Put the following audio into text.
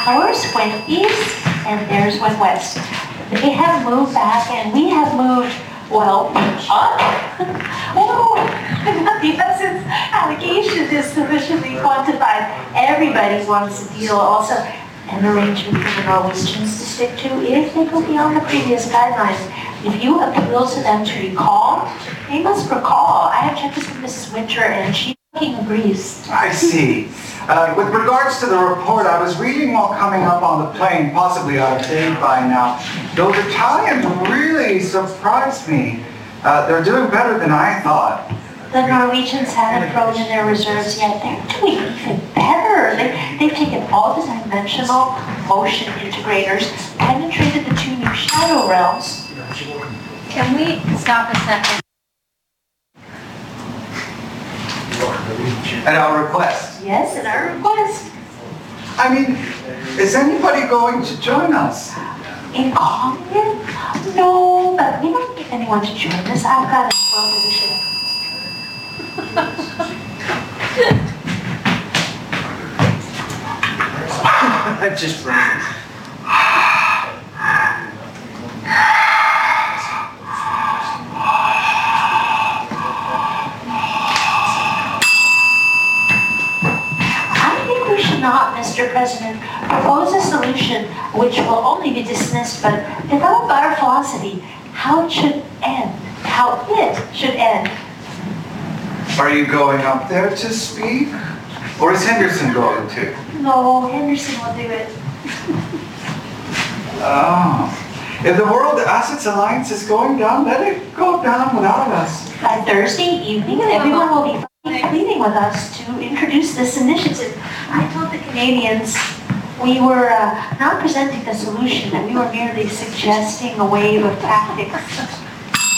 Ours went east and theirs went west. They have moved back and we have moved, well, up. Oh, the essence allegation is sufficiently quantified. Everybody wants a deal also. An arrangement for the Norwegians to stick to if they go beyond the previous guidelines. If you appeal to them to recall, they must recall. I have checked this with Mrs. Winter and she fucking agrees. I see. With regards to the report, I was reading while coming up on the plane, possibly out of date by now. Those Italians really surprised me. They're doing better than I thought. The Norwegians haven't thrown in their reserves yet. They're doing even better. They've taken all the dimensional motion integrators, penetrated the 2 new shadow realms. Can we stop a second? At our request. Yes, at our request. I mean, is anybody going to join us? In common? No, but we don't get anyone to join us. I've got a well position. I'm just frozen. Not, Mr. President, propose a solution which will only be dismissed, but develop our philosophy, how it should end, how it should end. Are you going up there to speak? Or is Henderson going to? No, Henderson will do it. Oh. If the World Assets Alliance is going down, let it go down without us. By Thursday evening, everyone will be pleading with us to introduce this initiative. I told the Canadians we were not presenting the solution, that we were merely suggesting a wave of tactics.